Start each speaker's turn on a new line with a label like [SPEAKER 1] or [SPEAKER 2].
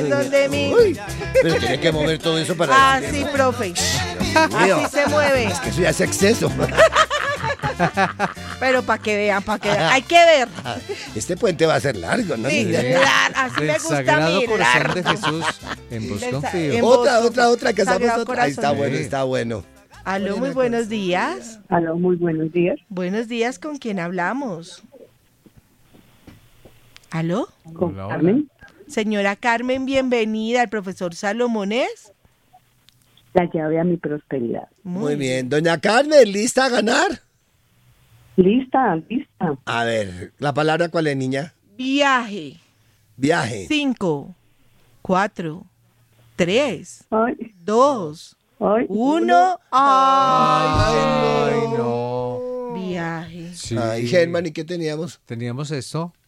[SPEAKER 1] Donde mi...
[SPEAKER 2] Uy, pero tiene que mover todo eso para...
[SPEAKER 1] Así, profe. Así se mueve.
[SPEAKER 2] Es que eso ya es exceso.
[SPEAKER 1] Pero para que vean, hay que ver.
[SPEAKER 2] Este puente va a ser largo, ¿no?
[SPEAKER 1] Sí, así me gusta a
[SPEAKER 3] Sagrado
[SPEAKER 1] mí.
[SPEAKER 3] Corazón de Jesús, en vos
[SPEAKER 1] En
[SPEAKER 3] confío.
[SPEAKER 2] Otra, que hacemos
[SPEAKER 1] Sagrado
[SPEAKER 2] otra. Ahí está
[SPEAKER 1] Corazón.
[SPEAKER 2] bueno, está bueno.
[SPEAKER 1] Aló, muy buenos días.
[SPEAKER 4] Aló, muy buenos días.
[SPEAKER 1] Buenos días, ¿con quién hablamos? ¿Aló?
[SPEAKER 4] Con
[SPEAKER 3] Hola, hola.
[SPEAKER 4] Carmen,
[SPEAKER 1] Señora Carmen, bienvenida al profesor Salomonés.
[SPEAKER 4] la llave a mi prosperidad.
[SPEAKER 2] Muy bien. Doña Carmen, ¿lista a ganar?
[SPEAKER 4] Lista, lista.
[SPEAKER 2] A ver, ¿la palabra cuál es, niña?
[SPEAKER 1] Viaje.
[SPEAKER 2] Viaje.
[SPEAKER 1] 5, 4, 3,
[SPEAKER 4] Ay,
[SPEAKER 1] 2,
[SPEAKER 4] ay.
[SPEAKER 1] 1.
[SPEAKER 3] Ay, no.
[SPEAKER 1] Viaje.
[SPEAKER 3] Sí.
[SPEAKER 2] Ay, Germán, ¿y qué teníamos?
[SPEAKER 3] Teníamos esto.